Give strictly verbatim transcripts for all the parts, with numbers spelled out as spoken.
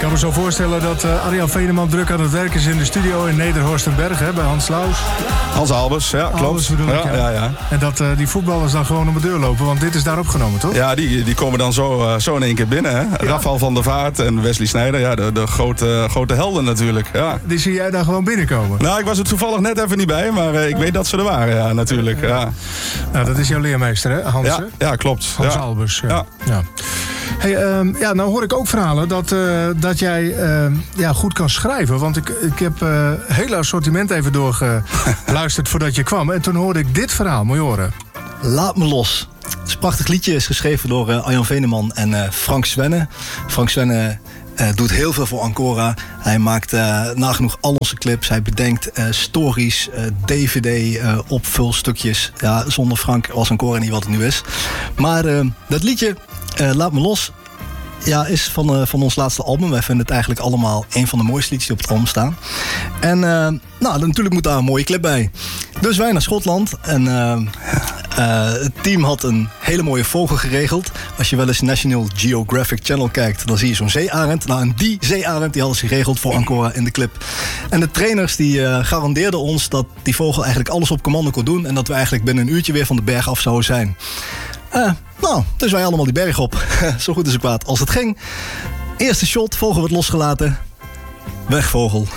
kan me zo voorstellen dat uh, Arjan Veneman druk aan het werk is in de studio in Nederhorstenberg, hè, bij Hans Laus. Hans Albers, ja, klopt. Albers bedoel ik, ja, ja. Ja, ja. En dat uh, die voetballers dan gewoon om de deur lopen, want dit is daar opgenomen, toch? Ja, die, die komen dan zo, uh, zo in één keer binnen. Hè? Ja. Rafal van der Vaart en Wesley Sneijder, ja, de, de grote, grote helden natuurlijk. Ja. Die zie jij daar gewoon binnenkomen? Nou, ik was er toevallig net even niet bij, maar uh, ik weet dat ze er waren, ja, natuurlijk. Ja. Nou, dat is jouw leermeester, hè, Hans? Ja, ja, klopt. Hans ja. Albers. Ja. Ja. Ja. Hey, um, ja, nou hoor ik ook verhalen dat, uh, dat jij uh, ja, goed kan schrijven. Want ik, ik heb uh, het hele assortiment even doorgeluisterd voordat je kwam. En toen hoorde ik dit verhaal. Moet je horen. Laat me los. Het is een prachtig liedje, is geschreven door uh, Arjan Veneman en uh, Frank Zwenne. Frank Zwenne uh, doet heel veel voor Ancora. Hij maakt uh, nagenoeg al onze clips. Hij bedenkt uh, stories, uh, D V D, uh, opvulstukjes. Ja, zonder Frank was Ancora niet wat het nu is. Maar uh, dat liedje, uh, Laat me los, ja, is van, uh, van ons laatste album. Wij vinden het eigenlijk allemaal een van de mooiste liedjes die op het album staan. En uh, nou, natuurlijk moet daar een mooie clip bij. Dus wij naar Schotland. En uh, uh, het team had een hele mooie vogel geregeld. Als je wel eens National Geographic Channel kijkt, dan zie je zo'n zeearend. Nou, en die zeearend die hadden ze geregeld voor Ancora in de clip. En de trainers die uh, garandeerden ons dat die vogel eigenlijk alles op commando kon doen. En dat we eigenlijk binnen een uurtje weer van de berg af zouden zijn. Uh, nou, dus wij allemaal die berg op. Zo goed en zo kwaad als het ging. Eerste shot, vogel wordt losgelaten. Weg, vogel.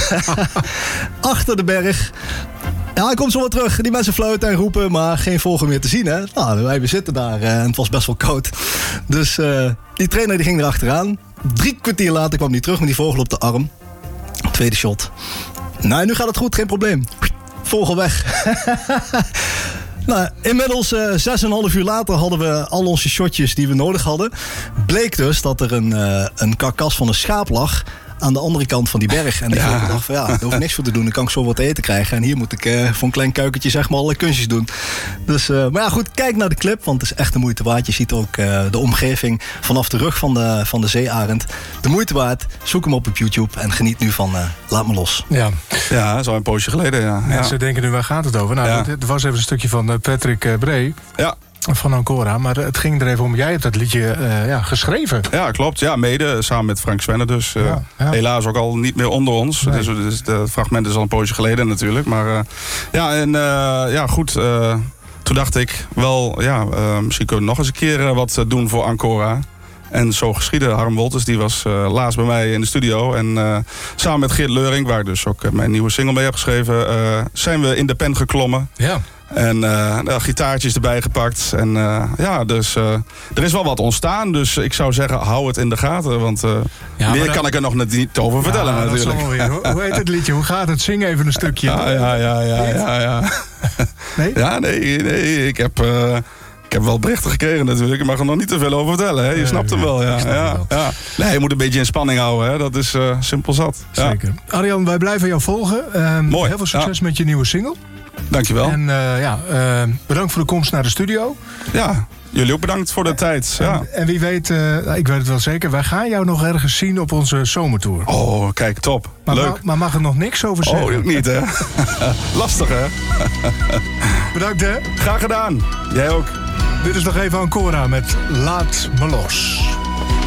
Achter de berg. Ja, hij komt zo wat terug. Die mensen fluiten en roepen, maar geen vogel meer te zien, hè. Nou, wij zitten daar uh, en het was best wel koud. Dus uh, die trainer die ging erachteraan. Drie kwartier later kwam hij terug met die vogel op de arm. Tweede shot. Nou, nu gaat het goed, geen probleem. Vogel weg. Nou, inmiddels uh, zes en een half uur later hadden we al onze shotjes die we nodig hadden. Bleek dus dat er een, uh, een karkas van een schaap lag aan de andere kant van die berg. En ik ja. dacht van ja, daar hoef ik niks voor te doen. Dan kan ik zo wat te eten krijgen. En hier moet ik uh, voor een klein kuikentje zeg maar alle kunstjes doen. Dus, uh, maar ja goed, kijk naar de clip. Want het is echt de moeite waard. Je ziet ook uh, de omgeving vanaf de rug van de, van de zeearend. De moeite waard. Zoek hem op op YouTube. En geniet nu van uh, Laat me los. Ja, ja dat is al een poosje geleden. Ja. Mensen ja. denken nu, waar gaat het over? Nou, ja. er was even een stukje van Patrick Bree. Ja. Van Ancora, maar het ging er even om. Jij hebt dat liedje uh, ja, geschreven. Ja, klopt. Ja, mede samen met Frank Zwenne dus. Uh, ja, ja. Helaas ook al niet meer onder ons. Nee. Dus, dus het fragment is al een poosje geleden natuurlijk. Maar uh, ja, en uh, ja, goed. Uh, toen dacht ik wel, ja, uh, misschien kunnen we nog eens een keer uh, wat doen voor Ancora. En zo geschiedde. Harm Wolters, die was uh, laatst bij mij in de studio. En uh, samen met Geert Leuring, waar ik dus ook uh, mijn nieuwe single mee heb geschreven, uh, zijn we in de pen geklommen. Ja. En uh, nou, gitaartjes erbij gepakt. En uh, ja, dus uh, er is wel wat ontstaan. Dus ik zou zeggen, hou het in de gaten. Want uh, ja, meer dat... kan ik er nog niet over vertellen ja, natuurlijk. Dat weer. Hoe, hoe heet het liedje? Hoe gaat het? Zing even een stukje. Ja, ja, ja, ja, ja, ja. Nee? Ja, nee, nee. Ik heb... Uh, Ik heb wel berichten gekregen natuurlijk. Ik mag er nog niet te veel over vertellen. Hè? Je snapt hem wel. Ja. Ja, ja. Nee, je moet een beetje in spanning houden. Hè? Dat is uh, simpel zat. Zeker. Ja. Arjan, wij blijven jou volgen. Uh, Mooi. Heel veel succes ja. met je nieuwe single. Dankjewel. En uh, ja, uh, bedankt voor de komst naar de studio. Ja, jullie ook bedankt voor de tijd. Ja. En, en wie weet, uh, ik weet het wel zeker, wij gaan jou nog ergens zien op onze zomertour. Oh, kijk, top. Maar, Leuk. Ma- maar mag er nog niks over zeggen? Oh, ook niet, hè? Lastig, hè? Bedankt, hè? Graag gedaan. Jij ook. Dit is nog even Ancora met Laat me los.